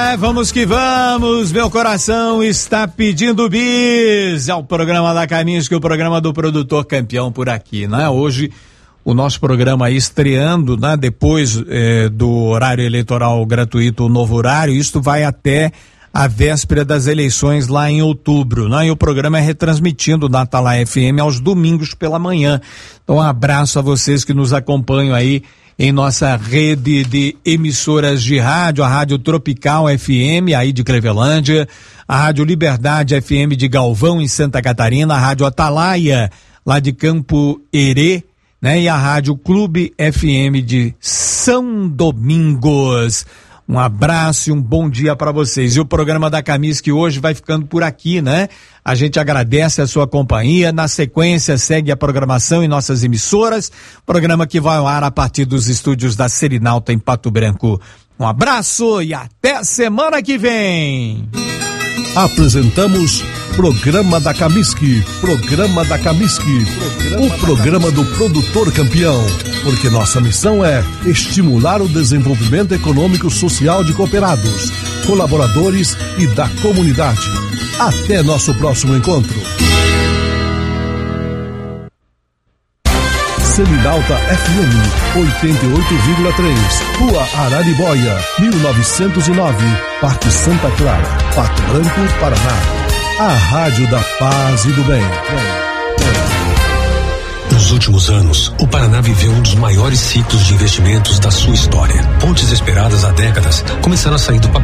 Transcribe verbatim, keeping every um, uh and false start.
É, vamos que vamos, meu coração está pedindo bis. É o programa da Kaminski, o programa do produtor campeão por aqui, né? Hoje o nosso programa aí estreando, né? Depois eh, do horário eleitoral gratuito, o novo horário, isto vai até a véspera das eleições lá em outubro, né? E o programa é retransmitindo na Atalaia F M aos domingos pela manhã. Então um abraço a vocês que nos acompanham aí em nossa rede de emissoras de rádio, a Rádio Tropical F M, aí de Clevelândia, a Rádio Liberdade F M de Galvão, em Santa Catarina, a Rádio Atalaia, lá de Campo Herê, né? E a Rádio Clube F M de São Domingos. Um abraço e um bom dia para vocês. E o programa da Kaminski hoje vai ficando por aqui, né? A gente agradece a sua companhia. Na sequência, segue a programação em nossas emissoras. Programa que vai ao ar a partir dos estúdios da Serinalta em Pato Branco. Um abraço e até semana que vem. Apresentamos Programa da Kaminski, Programa da Kaminski, o programa do produtor campeão, porque nossa missão é estimular o desenvolvimento econômico social de cooperados, colaboradores e da comunidade. Até nosso próximo encontro. Serinalta F M oitenta e oito vírgula três, Rua Araribóia, mil novecentos e nove, Parque Santa Clara, Pato Branco, Paraná. A Rádio da Paz e do Bem. Nos últimos anos, o Paraná viveu um dos maiores ciclos de investimentos da sua história. Pontes esperadas há décadas começaram a sair do papel.